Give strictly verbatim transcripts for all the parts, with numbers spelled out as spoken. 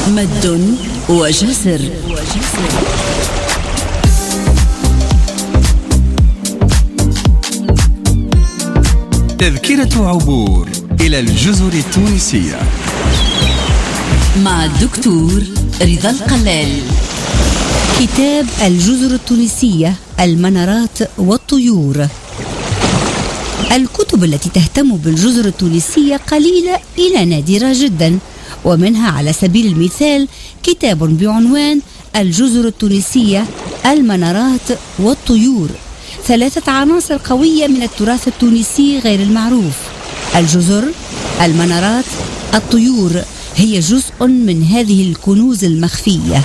مد وجزر. تذكرة عبور إلى الجزر التونسية مع الدكتور رضا القلال. كتاب الجزر التونسية، المنارات والطيور. الكتب التي تهتم بالجزر التونسية قليلة إلى نادرة جدا، ومنها على سبيل المثال كتاب بعنوان الجزر التونسية، المنارات والطيور، ثلاثة عناصر قوية من التراث التونسي غير المعروف. الجزر، المنارات، الطيور هي جزء من هذه الكنوز المخفية.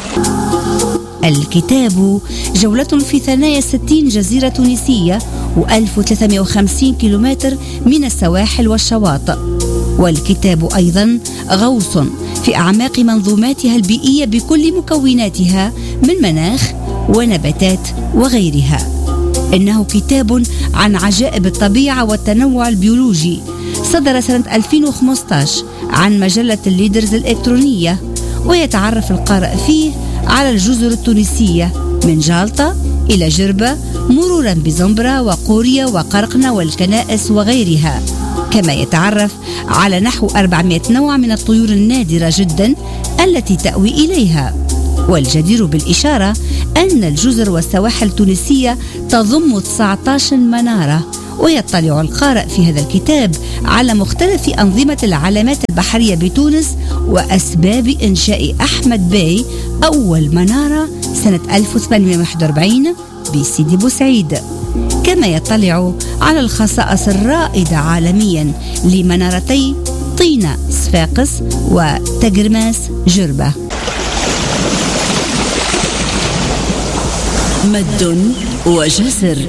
الكتاب جولة في ثنايا ستين جزيرة تونسية وألف وثلاثمائة وخمسين كيلومتر من السواحل والشواطئ، والكتاب أيضا غوص في أعماق منظوماتها البيئية بكل مكوناتها من مناخ ونباتات وغيرها. إنه كتاب عن عجائب الطبيعة والتنوع البيولوجي، صدر سنة ألفين وخمسة عشر عن مجلة الليدرز الإلكترونية، ويتعرف القارئ فيه على الجزر التونسية من جالطة إلى جربة، مرورا بزنبرة وقوريا وقرقنة والكنائس وغيرها. كما يتعرف على نحو أربعمائة نوع من الطيور النادرة جدا التي تأوي إليها. والجدير بالإشارة أن الجزر والسواحل التونسية تضم تسعة عشر منارة. ويطلع القارئ في هذا الكتاب على مختلف أنظمة العلامات البحرية بتونس وأسباب إنشاء أحمد باي أول منارة سنة ألف وثمانمائة وواحد وأربعين بسيدي بوسعيد. كما يطلع على الخصائص الرائدة عالميا لمنارتي طينة صفاقس وتجرماس جربة. مد وجزر.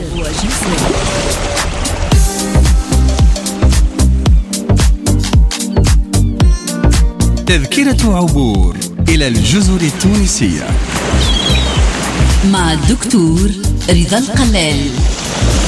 تذكرة عبور إلى الجزر التونسية مع الدكتور رضا القلال.